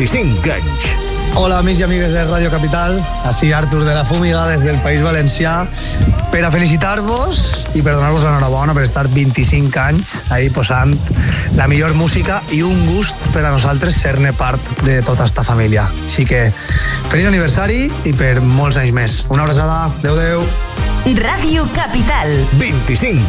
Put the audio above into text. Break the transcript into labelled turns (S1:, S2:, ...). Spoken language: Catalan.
S1: 25 anys.
S2: Hola, amics i amigues de Ràdio Capital. Així Artur de la Fúmiga, des del País Valencià, per a felicitar-vos i per donar-vos l'enhorabona per estar 25 anys ahí posant la millor música i un gust per a nosaltres ser-ne part de tota esta família. Així que, feliç aniversari i per molts anys més. Una abraçada. Adéu, adéu.
S3: Ràdio Capital.
S1: 25